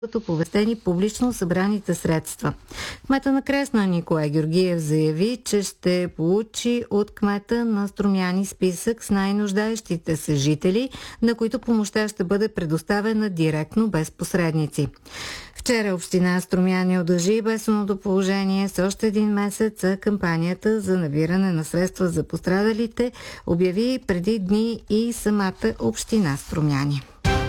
оповестени публично събраните средства. Кмета на Кресна Николай Георгиев заяви, че ще получи от кмета на Струмяни списък с най-нуждаещите се жители, на които помощта ще бъде предоставена директно, без посредници. Вчера община Струмяни удължи бедственото положение с още един месец, а кампанията за набиране на средства за пострадалите обяви преди дни и самата община Струмяни.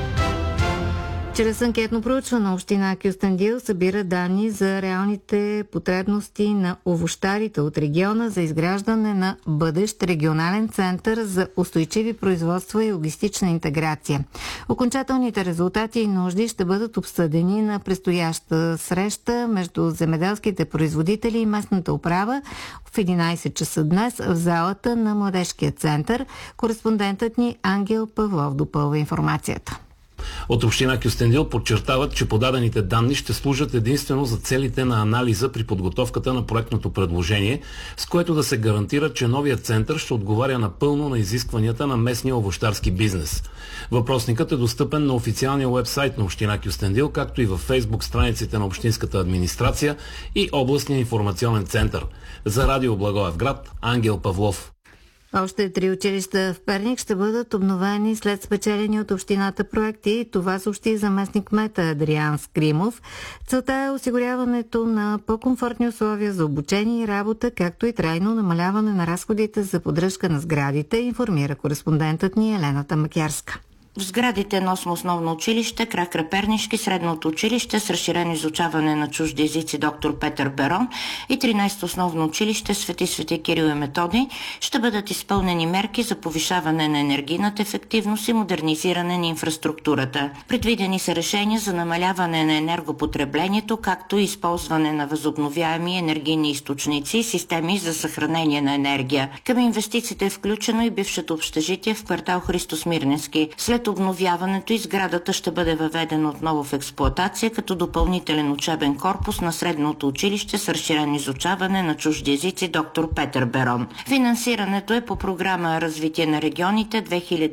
Чрез анкетно проучване на община Кюстендил събира данни за реалните потребности на овощарите от региона за изграждане на бъдещ регионален център за устойчиви производства и логистична интеграция. Окончателните резултати и нужди ще бъдат обсъдени на предстояща среща между земеделските производители и местната управа в 11 часа днес в залата на Младежкия център. Кореспондентът ни Ангел Павлов допълва информацията. От община Кюстендил подчертават, че подадените данни ще служат единствено за целите на анализа при подготовката на проектното предложение, с което да се гарантира, че новият център ще отговаря напълно на изискванията на местния овощарски бизнес. Въпросникът е достъпен на официалния уебсайт на община Кюстендил, както и във Фейсбук страниците на общинската администрация и областния информационен център. За Радио Благоевград, Ангел Павлов. Още 3 училища в Перник ще бъдат обновени след спечелени от общината проекти. Това съобщи заместник кмета Адриан Скримов. Целта е осигуряването на по-комфортни условия за обучение и работа, както и трайно намаляване на разходите за поддръжка на сградите, информира кореспондентът ни Елената Макярска. В сградите на 8 основно училище, Крак-Кръпернишки, средното училище с разширено изучаване на чужди езици доктор Петър Берон и 13 основно училище Свети Кирил и Методий ще бъдат изпълнени мерки за повишаване на енергийната ефективност и модернизиране на инфраструктурата. Предвидени са решения за намаляване на енергопотреблението, както и използване на възобновяеми енергийни източници и системи за съхранение на енергия. Към инвестициите е включено и бившето общежитие в квартал Христо Смирненски. След обновяването и сградата ще бъде въведена отново в експлоатация като допълнителен учебен корпус на средното училище с разширено изучаване на чужди езици доктор Петър Берон. Финансирането е по програма Развитие на регионите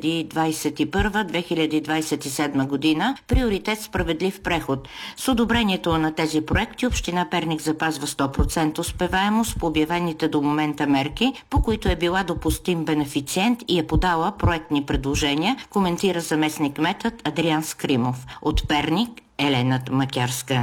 2021-2027 година, приоритет справедлив преход. С одобрението на тези проекти община Перник запазва 100% успеваемост по обявените до момента мерки, по които е била допустим бенефициент и е подала проектни предложения, коментира заместник кметът Адриан Скримов. От Перник, Елената Макярска.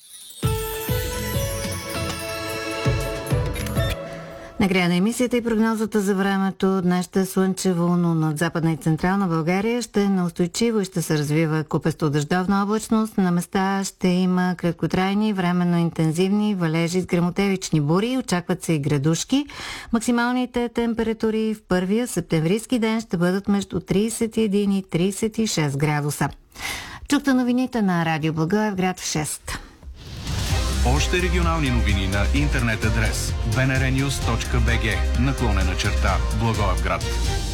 Накрая на емисията и прогнозата за времето. Днес ще е слънчево, но над Западна и Централна България ще е неустойчиво и ще се развива купесто дъждовна облачност. На места ще има краткотрайни, временно интензивни валежи с гръмотевични бури. Очакват се и градушки. Максималните температури в първия септемврийски ден ще бъдат между 31 и 36 градуса. Чухте новините на Радио Благоевград в 6. Още регионални новини на интернет адрес bnrnews.bg /Благоевград.